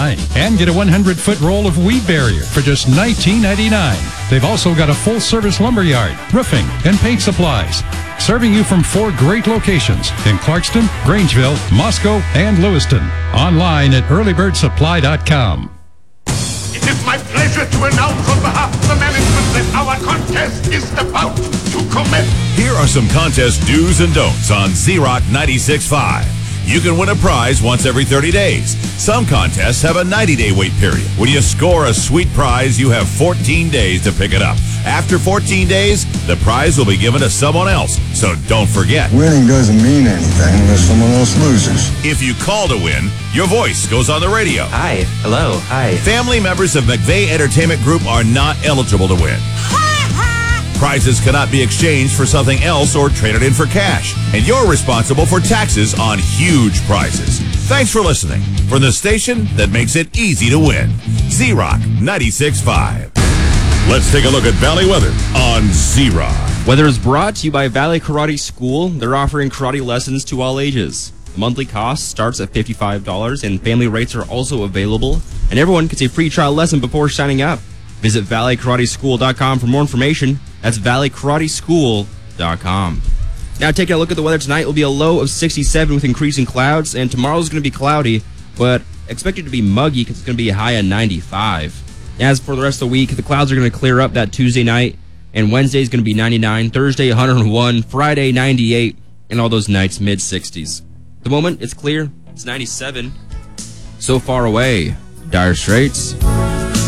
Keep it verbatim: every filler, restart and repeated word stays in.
ninety-nine dollars and get a one hundred foot roll of weed barrier for just nineteen ninety-nine dollars. They've also got a full-service lumberyard, roofing, and paint supplies, serving you from four great locations in Clarkston, Grangeville, Moscow, and Lewiston. Online at early bird supply dot com. It is my pleasure to announce on behalf of the management that our contest is about to commence. Here are some contest do's and don'ts on Z-Rock ninety-six point five. You can win a prize once every thirty days. Some contests have a ninety day wait period. When you score a sweet prize, you have fourteen days to pick it up. After fourteen days, the prize will be given to someone else, so don't forget. Winning doesn't mean anything unless someone else loses. If you call to win, your voice goes on the radio. Hi. Hello. Hi. Family members of McVeigh Entertainment Group are not eligible to win. Prizes cannot be exchanged for something else or traded in for cash. And you're responsible for taxes on huge prizes. Thanks for listening. From the station that makes it easy to win. Z-Rock ninety-six point five. Let's take a look at Valley weather on Z-Rock. Weather is brought to you by Valley Karate School. They're offering karate lessons to all ages. The monthly cost starts at fifty-five dollars, and family rates are also available. And everyone gets a free trial lesson before signing up. Visit valley karate school dot com for more information. That's valley karate school dot com. Now, taking a look at the weather tonight, it will be a low of sixty-seven with increasing clouds, and tomorrow's going to be cloudy, but expected to be muggy because it's going to be a high of ninety-five. As for the rest of the week, the clouds are going to clear up that Tuesday night, and Wednesday is going to be ninety-nine, Thursday one hundred one, Friday ninety-eight, and all those nights mid sixties. At the moment, it's clear. It's ninety-seven. So far away, Dire Straits.